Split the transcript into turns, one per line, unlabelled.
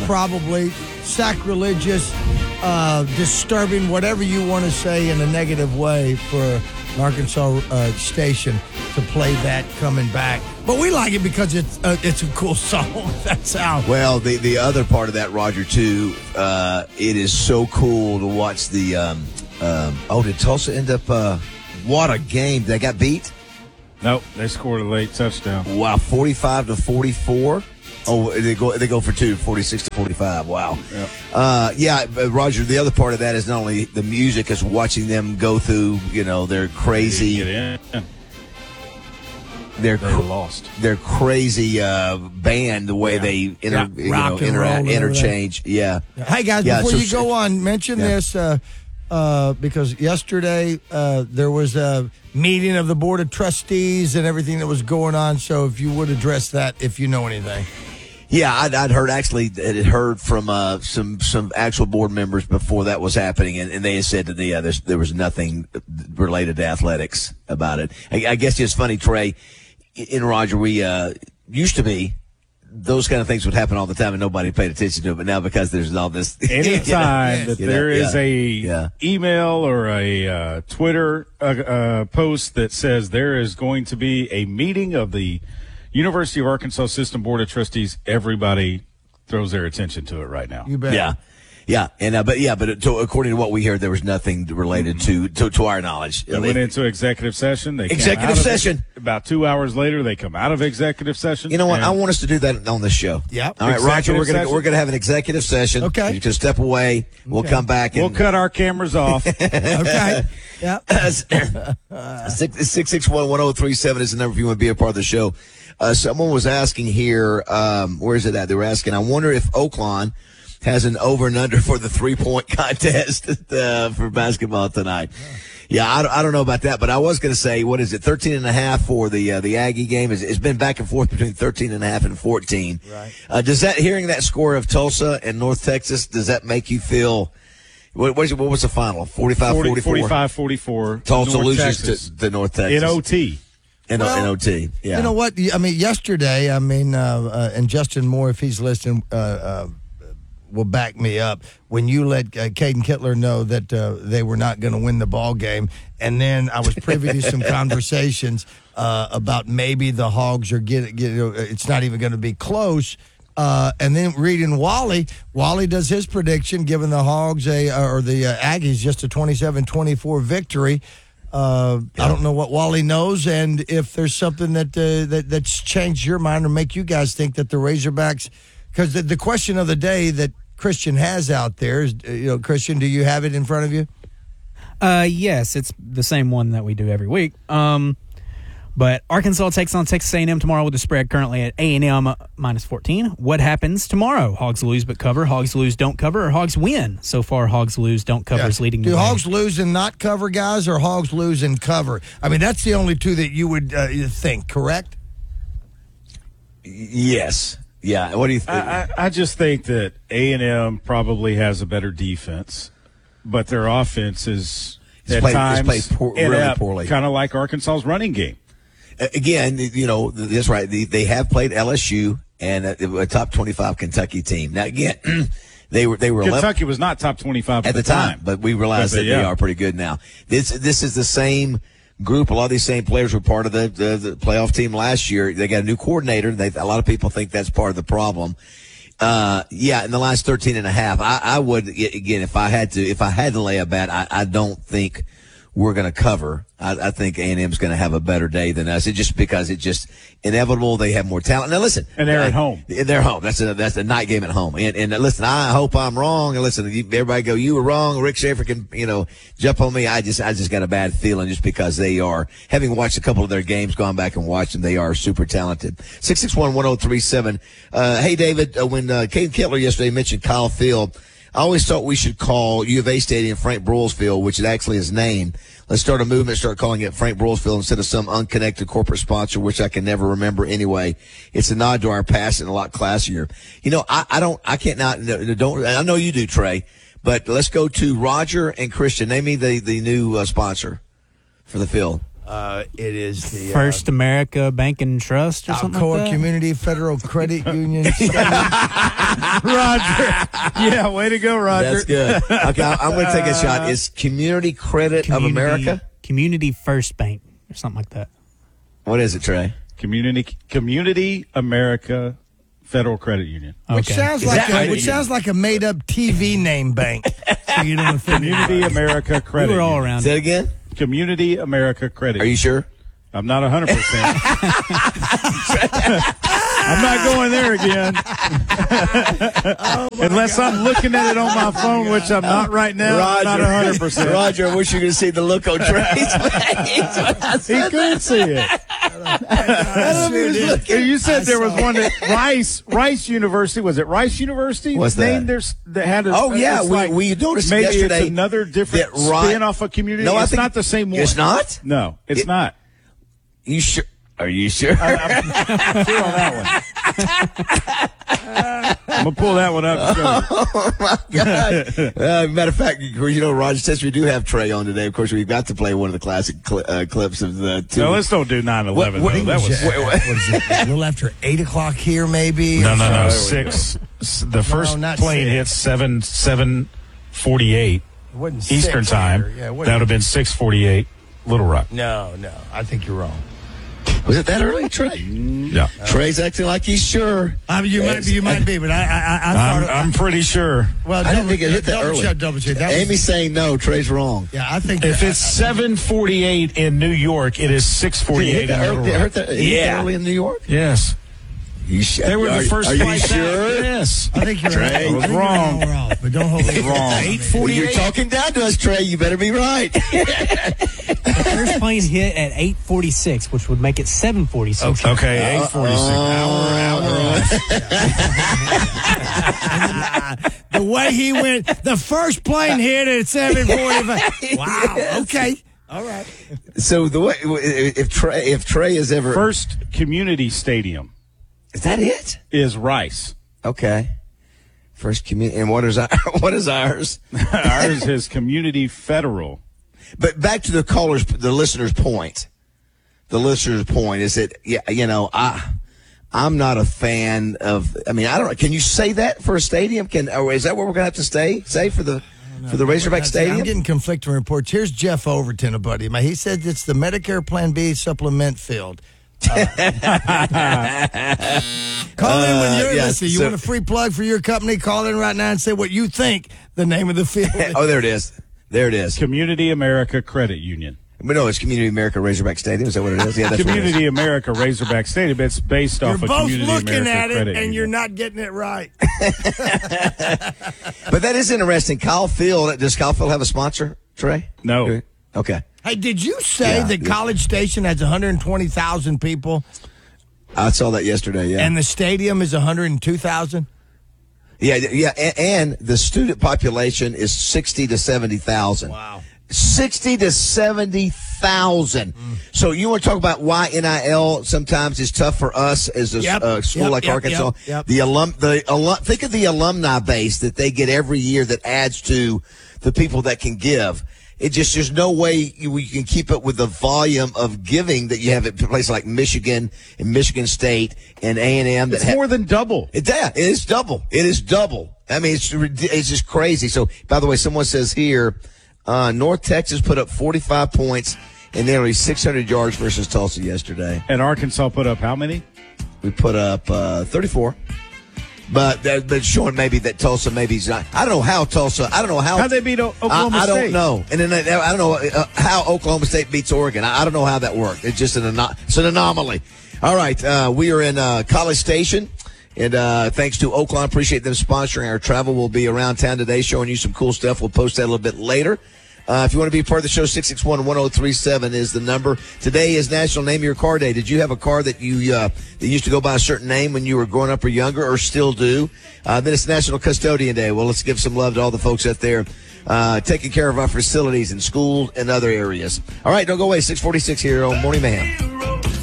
probably sacrilegious, disturbing, whatever you want to say in a negative way for an Arkansas station to play that coming back. But we like it because it's a cool song. That's how.
Well, the other part of that, Roger, too, it is so cool to watch the did Tulsa end up what a game. They got beat?
Nope, they scored a late touchdown.
Wow, 45-44. Oh, they go for 2, 46-45. Wow. Yep. Roger, the other part of that is not only the music, is watching them go through, their crazy. They
lost.
Their crazy band, the way they interchange. Yeah.
Hey guys, before you go on, mention this because yesterday there was a meeting of the board of trustees and everything that was going on. So if you would address that, if you know anything.
Yeah, I'd heard from some actual board members before that was happening, and they had said that there was nothing related to athletics about it. I guess it's funny, Trey. In Roger, we used to be, those kind of things would happen all the time and nobody paid attention to it. But now, because there's all this,
anytime that there is a email or a Twitter post that says there is going to be a meeting of the University of Arkansas System Board of Trustees, everybody throws their attention to it right now.
You bet.
Yeah, and according to what we heard, there was nothing related to our knowledge.
They went into executive session. About 2 hours later, they come out of executive session.
You know what? I want us to do that on this show.
Yeah.
All right, Roger, we're gonna have an executive session.
Okay.
You can step away. We'll come back.
We'll cut our cameras off.
Okay. Yeah.
661-1037 is the number if you want to be a part of the show. Someone was asking here, where is it at? They were asking, I wonder if Oaklawn has an over and under for the 3-point contest for basketball tonight. Yeah, I don't know about that, but I was going to say, what is it, 13.5 for the Aggie game? It's been back and forth between 13.5 and 14.
Right.
Hearing that score of Tulsa and North Texas, does that make you feel, what was the final? 45-44?
45-44.
Tulsa
North
loses
Texas.
to North Texas.
In OT.
In OT, yeah.
You know what? I mean, yesterday, and Justin Moore, if he's listening, will back me up. When you let Caden Kittler know that they were not going to win the ball game, and then I was privy to some conversations about maybe the Hogs are it's not even going to be close. And then reading Wally does his prediction, giving the Hogs the Aggies just a 27-24 victory. I don't know what Wally knows, and if there's something that's changed your mind or make you guys think that the Razorbacks, because the question of the day that Christian has out there is, Christian, do you have it in front of you?
Yes, it's the same one that we do every week. But Arkansas takes on Texas A&M tomorrow with the spread currently at A&M -14. What happens tomorrow? Hogs lose but cover, Hogs lose, don't cover, or Hogs win? So far, Hogs lose, don't cover is leading the way.
Do Hogs lose and not cover, guys, or Hogs lose and cover? I mean, that's the only two that you would think, correct?
Yes. Yeah. What do you think?
I just think that A&M probably has a better defense, but their offense is times
really poorly.
Kind of like Arkansas's running game.
Again, that's right. They have played LSU and a top 25 Kentucky team. Now, again, they were
Kentucky was not top 25
at the time, but we realize that they are pretty good now. This is the same group. A lot of these same players were part of the playoff team last year. They got a new coordinator. A lot of people think that's part of the problem. In the last 13.5, I would, again, if I had to lay a bet, I don't think we're going to cover. I think A&M's going to have a better day than us. It's just because it's just inevitable. They have more talent. Now, listen.
And they're at home.
They're home. That's a night game at home. And listen, I hope I'm wrong. And listen, everybody go, you were wrong. Rick Schaefer can, jump on me. I just got a bad feeling just because they are, having watched a couple of their games, gone back and watched them, they are super talented. 661-1037. Hey, David, when Caden Kittler yesterday mentioned Kyle Field, I always thought we should call U of A Stadium Frank Broyles Field, which it actually is named. Let's start a movement, start calling it Frank Broyles Field instead of some unconnected corporate sponsor, which I can never remember anyway. It's a nod to our past and a lot classier. I know you do, Trey, but let's go to Roger and Christian. Name me the new sponsor for the field.
It is the
First America Bank and Trust or something
Alcoa
like that?
Community Federal Credit Union.
Yeah, way to go, Roger.
That's good. Okay, I'm going to take a shot. Is Community Credit of America?
Community First Bank or something like that.
What is it, Trey?
Community America Federal Credit Union.
Which sounds like a made up TV name bank. So you don't offend
Community America Credit.
We were all
Union.
around.
Say it again.
Community America Credit.
Are you sure?
I'm not 100%. I'm not going there again. Unless I'm looking at it on my phone, which I'm not right now.
Roger,
I'm not 100%.
Roger, I wish you could see the look on Trey's face.
He could see it. You said there was one at Rice University. Was it Rice University?
What's that?
That had a,
Oh, yeah. We noticed
maybe
yesterday.
It's another different spin off a community.
No,
it's not the same one.
It's not?
No, it's not.
You sure? Are you sure?
I'm sure on that one. I'm going to pull that one up.
Oh, my God. Matter of fact, you know, Roger says we do have Trey on today. Of course, we've got to play one of the classic clips of the two.
No, let's don't do 9/11.
What
though. That was
what is it? A little after 8 o'clock here, maybe?
No. 6. The first plane hits 7:48 Eastern time. That would have been 6:48 Little Rock.
No. I think you're wrong.
Was it that early, Trey?
Yeah.
Trey's acting like he's sure.
You might be, but
I'm pretty sure.
Well,
I didn't think it hit that early.
Double check.
Amy's saying no. Trey's wrong.
Yeah, I think
if it's 7:48 in New York, it is 6:48 in Little Rock.
Early in New York?
Yes. They were the first flight.
Are you sure?
Yes.
I think you're
Trey,
right.
I was wrong.
But don't hold me
wrong.
8:48.
You're talking down to us, Trey. You better be right.
The first plane hit at 8:46, which would make it 7:46.
Okay, 8:46.
The way he went, the first plane hit at 7:45. Wow. Okay. All right.
So the way if Trey is ever
First community stadium
is that it?
is Rice.
Okay. First community, and what is ours?
Ours is Community Federal.
But back to the listener's point. The listener's point is that I'm not a fan of. I mean, I don't know. Can you say that for a stadium? Or is that what we're going to have to say for the Razorback Stadium?
I'm getting conflicting reports. Here's Jeff Overton, a buddy of mine. He said it's the Medicare Plan B supplement field. Call in with your listen. You want a free plug for your company? Call in right now and say what you think the name of the field is.
Oh, there it is. There it is.
Community America Credit Union.
But no, it's Community America Razorback Stadium. Is that what it is? Yeah, that's
Community America Razorback Stadium. It's based off of Community America Credit Union.
You're both looking at it, and you're not getting it right.
But that is interesting. Does Kyle Field have a sponsor, Trey?
No.
Okay.
Hey, did you say that College Station has 120,000 people?
I saw that yesterday, yeah.
And the stadium is 102,000?
Yeah, and the student population is 60 to 70,000.
Wow.
60 to 70,000. So you want to talk about why NIL sometimes is tough for us as a school like Arkansas?
Yep.
Think of the alumni base that they get every year that adds to the people that can give. There's no way you can keep up with the volume of giving that you have at places like Michigan and Michigan State and A&M.
It's more than double.
It is double. It is double. I mean, it's just crazy. So, by the way, someone says here, North Texas put up 45 points and nearly 600 yards versus Tulsa yesterday.
And Arkansas put up how many?
We put up 34. But showing maybe that Tulsa maybe not. I don't know how Tulsa. I don't know how
they beat Oklahoma State.
I don't know, and then I don't know how Oklahoma State beats Oregon. I don't know how that worked. It's just it's an anomaly. All right, we are in College Station, and thanks to Oaklawn, appreciate them sponsoring our travel. We'll be around town today, showing you some cool stuff. We'll post that a little bit later. If you want to be a part of the show, 661-1037 is the number. Today is National Name Your Car Day. Did you have a car that you that used to go by a certain name when you were growing up or younger, or still do? Then it's National Custodian Day. Well, let's give some love to all the folks out there taking care of our facilities and schools and other areas. All right, don't go away. 646 here on Morning Mayhem.